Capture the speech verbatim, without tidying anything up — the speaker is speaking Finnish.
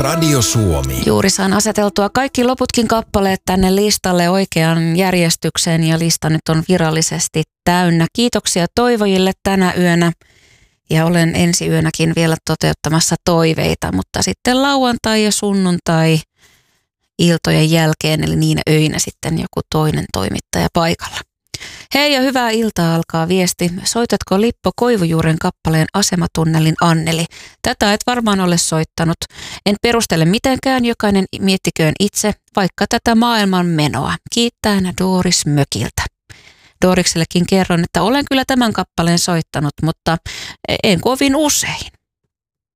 Radio Suomi. Juuri saan aseteltua kaikki loputkin kappaleet tänne listalle oikean järjestykseen ja lista nyt on virallisesti täynnä. Kiitoksia toivojille tänä yönä ja olen ensi yönäkin vielä toteuttamassa toiveita, mutta sitten lauantai ja sunnuntai iltojen jälkeen eli niinä öinä sitten joku toinen toimittaja paikalla. Hei ja hyvää iltaa, alkaa viesti. Soitatko Lippo Koivujuuren kappaleen Asematunnelin Anneli? Tätä et varmaan ole soittanut. En perustele mitenkään, jokainen miettiköön itse vaikka tätä maailman menoa. Kiittäen Doris mökiltä. Doriksellekin kerron, että olen kyllä tämän kappaleen soittanut, mutta en kovin usein.